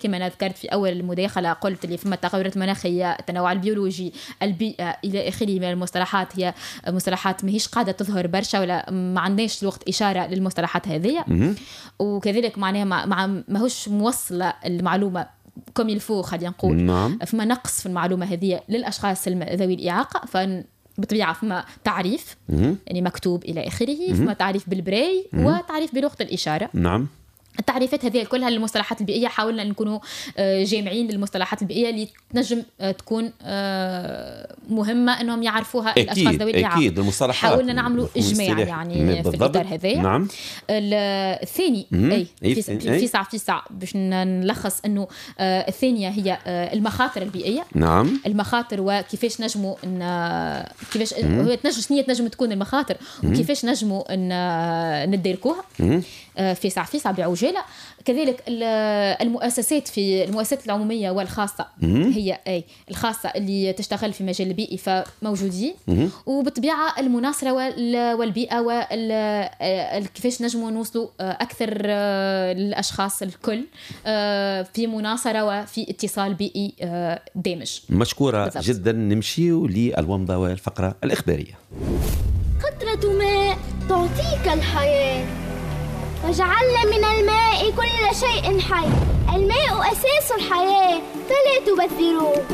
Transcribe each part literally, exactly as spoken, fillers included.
كما أنا ذكرت في أول المداخلة، قلت اللي فما التغيرات المناخية، التنوع البيولوجي، البيئة إلى آخره من المصطلحات، هي مصطلحات ماهيش قاعدة تظهر برشا ولا ما عندناش الوقت إشارة للمصطلحات هذه. وكذلك معناها مع ماهوش موصلة المعلومة كم يلفو، خلينا نقول. نعم. فما نقص في المعلومة هذه للأشخاص ذوي الإعاقة. فبطبيعة فما تعريف يعني مكتوب إلى آخره، فما تعريف بالبراي وتعريف بلغة الإشارة. نعم. التعريفات هذه كلها للمصطلحات البيئية حاولنا نكونوا جامعين للمصطلحات البيئية اللي تنجم تكون مهمة أنهم يعرفوها أكيد الأشخاص ذوي الإعاقة. أكيد المصطلحات حاولنا نعملوا إجماع يعني في الإطار هذا. نعم. الثاني أي في في ساعة في ساعة باش نلخص أنه الثانية هي المخاطر البيئية. نعم. المخاطر وكيفاش نجموا إن كيفاش هو تنجم شنية تنجم تكون المخاطر وكيفاش نجموا إن نديركوها في ساعة في ساعة بعجالة. كذلك المؤسسات في المؤسسات العمومية والخاصة هي أي الخاصة اللي تشتغل في مجال البيئي فموجودين، وبالطبيعة المناصرة والبيئة وكيفاش نجموا نوصلوا أكثر للأشخاص الكل في مناصرة وفي اتصال بيئي دامج. مشكورة بالضبط. جدا. نمشيو للومضة والفقرة الإخبارية. قطرة ماء تعطيك الحياة، وجعلنا من الماء كل شيء حي. الماء أساس الحياة فلا تبذروه.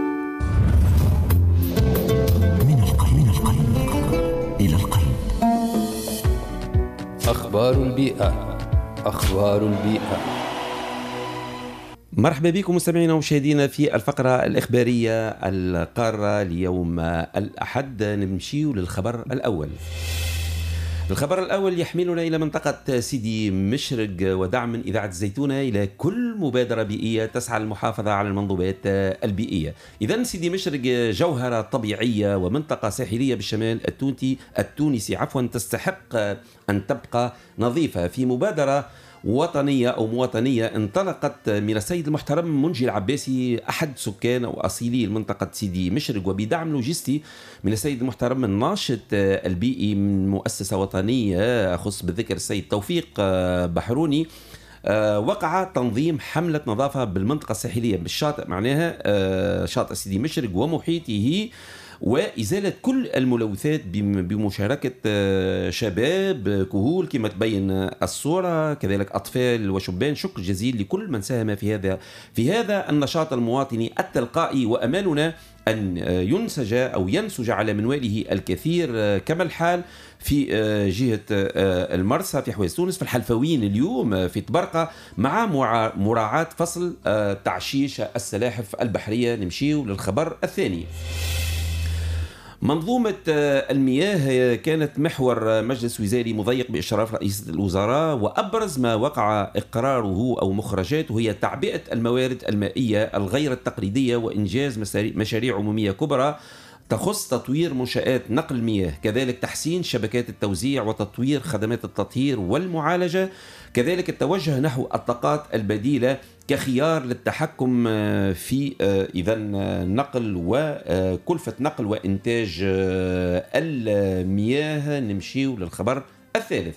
من القلب من القلب إلى القلب. أخبار البيئة. أخبار البيئة. مرحبا بكم مستمعينا ومشاهدينا في الفقرة الإخبارية القارة ليوم الأحد. نمشيو للخبر الأول. الخبر الأول يحملنا إلى منطقة سيدي مشرق ودعم من إذاعة الزيتونة إلى كل مبادرة بيئية تسعى للمحافظة على المنظومات البيئية. إذن سيدي مشرق جوهرة طبيعية ومنطقة ساحلية بالشمال التونسي التونسي عفوا تستحق أن تبقى نظيفة. في مبادرة وطنية أو مواطنية انطلقت من السيد المحترم منجي العباسي أحد سكان أو أصيلي منطقة سيدي مشرق، وبدعم لوجستي من السيد المحترم الناشط البيئي من مؤسسة وطنية أخص بالذكر السيد توفيق بحروني، وقع تنظيم حملة نظافة بالمنطقة الساحلية بالشاطئ معناها شاطئ سيدي مشرق ومحيطه، وإزالة كل الملوثات بمشاركة شباب كهول كما تبين الصورة، كذلك أطفال وشبان. شكر جزيل لكل من ساهم في هذا في هذا النشاط المواطني التلقائي، وأمالنا أن ينسج أو ينسج على منواله الكثير كما الحال في جهة المرسى في حوايز تونس، في الحلفوين اليوم في طبرقة، مع مراعاة فصل تعشيش السلاحف البحرية. نمشيو للخبر الثاني. منظومة المياه كانت محور مجلس وزاري مضيق بإشراف رئيس الوزراء، وأبرز ما وقع إقراره أو مخرجاته هي تعبئة الموارد المائية الغير التقليدية وإنجاز مشاريع عمومية كبرى تخص تطوير منشآت نقل المياه، كذلك تحسين شبكات التوزيع وتطوير خدمات التطهير والمعالجة، كذلك التوجه نحو الطاقات البديلة كخيار للتحكم في إذن نقل وكلفة نقل وإنتاج المياه. نمشيو للخبر الثالث.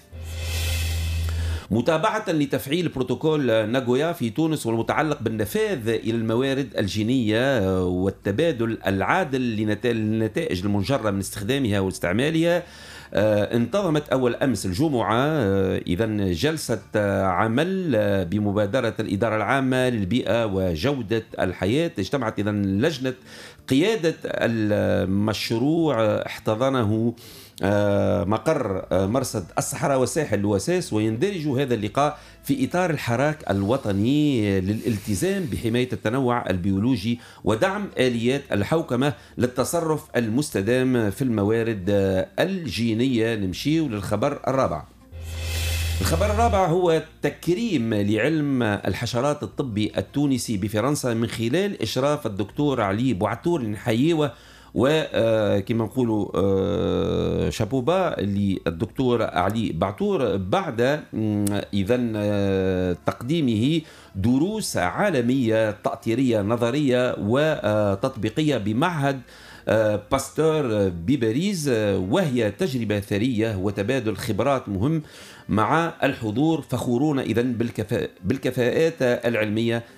متابعة لتفعيل بروتوكول ناغويا في تونس والمتعلق بالنفاذ إلى الموارد الجينية والتبادل العادل للنتائج المنجرة من استخدامها واستعمالها، انتظمت أول أمس الجمعة إذن جلسة عمل بمبادرة الإدارة العامة للبيئة وجودة الحياة. اجتمعت إذن لجنة قيادة المشروع احتضنه مقر مرصد الصحراء والساحل الوساس، ويندرج هذا اللقاء في إطار الحراك الوطني للالتزام بحماية التنوع البيولوجي ودعم آليات الحوكمة للتصرف المستدام في الموارد الجينية. نمشيو للخبر الرابع. الخبر الرابع هو تكريم لعلم الحشرات الطبي التونسي بفرنسا من خلال إشراف الدكتور علي بوعتور نحييوه، وكما نقولوا شابوبا للدكتور علي بعتور بعد إذن تقديمه دروس عالمية تأطيرية نظرية وتطبيقية بمعهد باستور بباريس، وهي تجربة ثرية وتبادل خبرات مهم مع الحضور، فخورون إذن بالكفاء بالكفاءات العلمية